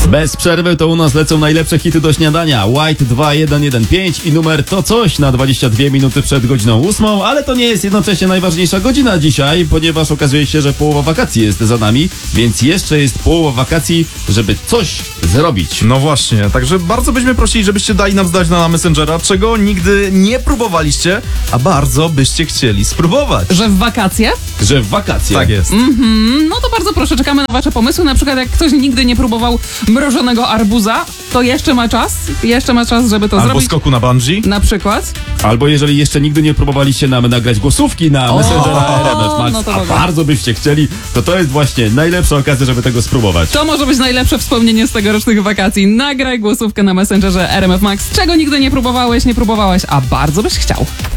Bez przerwy to u nas lecą najlepsze hity do śniadania. White 2115 i numer To Coś na 22 minuty przed godziną 8, ale to nie jest jednocześnie najważniejsza godzina dzisiaj, ponieważ okazuje się, że połowa wakacji jest za nami, więc jeszcze jest połowa wakacji, żeby coś zrobić. No właśnie, także bardzo byśmy prosili, żebyście dali nam znać na Messengera, czego nigdy nie próbowaliście, a bardzo byście chcieli spróbować. Że w wakacje? Że w wakacje. Tak jest. No to bardzo proszę, czekamy na wasze pomysły. Na przykład jak ktoś nigdy nie próbował mrożonego arbuza, to jeszcze ma czas, żeby to Albo zrobić. skoku na bungee. Na przykład. Albo jeżeli jeszcze nigdy nie próbowaliście nam nagrać głosówki na Messengera RMF Max, no to a dobra. bardzo byście chcieli, to jest właśnie najlepsza okazja, żeby tego spróbować. To może być najlepsze wspomnienie z tegorocznych wakacji. Nagraj głosówkę na Messengerze RMF Max, czego nigdy nie próbowałaś, a bardzo byś chciał.